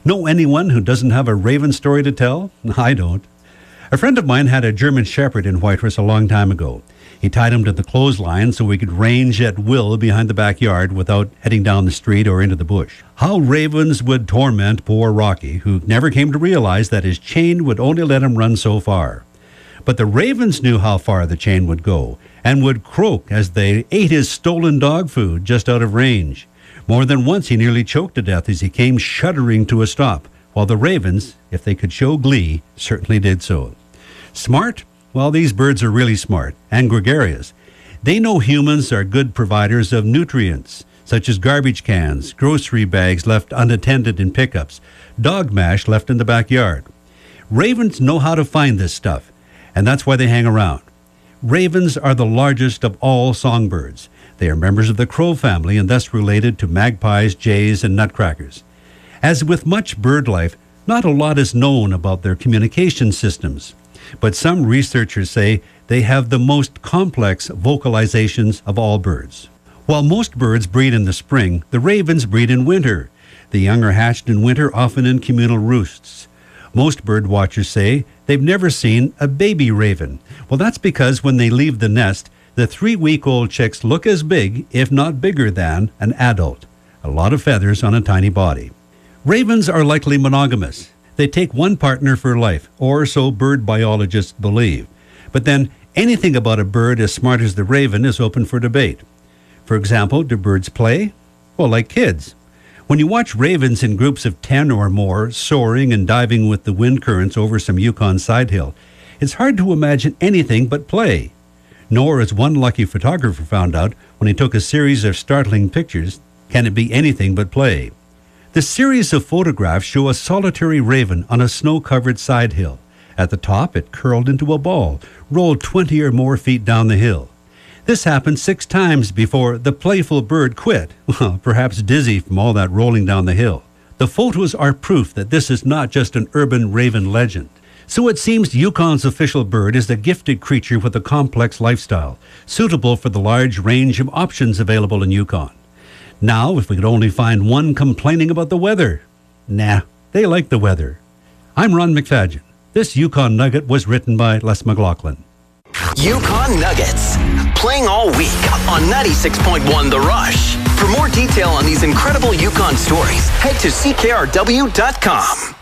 Know anyone who doesn't have a raven story to tell? I don't. A friend of mine had a German Shepherd in Whitehorse a long time ago. He tied him to the clothesline so he could range at will behind the backyard without heading down the street or into the bush. How ravens would torment poor Rocky, who never came to realize that his chain would only let him run so far. But the ravens knew how far the chain would go and would croak as they ate his stolen dog food just out of range. More than once he nearly choked to death as he came shuddering to a stop, while the ravens, if they could show glee, certainly did so. Smart? Well, these birds are really smart and gregarious. They know humans are good providers of nutrients, such as garbage cans, grocery bags left unattended in pickups, dog mash left in the backyard. Ravens know how to find this stuff, and that's why they hang around. Ravens are the largest of all songbirds. They are members of the crow family and thus related to magpies, jays, and nutcrackers. As with much bird life, not a lot is known about their communication systems. But some researchers say they have the most complex vocalizations of all birds. While most birds breed in the spring, the ravens breed in winter. The young are hatched in winter, often in communal roosts. Most bird watchers say they've never seen a baby raven. Well, that's because when they leave the nest, the 3-week-old chicks look as big, if not bigger than, an adult. A lot of feathers on a tiny body. Ravens are likely monogamous. They take one partner for life, or so bird biologists believe. But then, anything about a bird as smart as the raven is open for debate. For example, do birds play? Well, like kids. When you watch ravens in groups of 10 or more soaring and diving with the wind currents over some Yukon side hill, it's hard to imagine anything but play. Nor, as one lucky photographer found out when he took a series of startling pictures, can it be anything but play. The series of photographs show a solitary raven on a snow-covered side hill. At the top, it curled into a ball, rolled 20 or more feet down the hill. This happened 6 times before the playful bird quit, well, perhaps dizzy from all that rolling down the hill. The photos are proof that this is not just an urban raven legend. So it seems Yukon's official bird is a gifted creature with a complex lifestyle, suitable for the large range of options available in Yukon. Now, if we could only find one complaining about the weather. Nah, they like the weather. I'm Ron McFadgen. This Yukon Nugget was written by Les McLaughlin. Yukon Nuggets, playing all week on 96.1 The Rush. For more detail on these incredible Yukon stories, head to ckrw.com.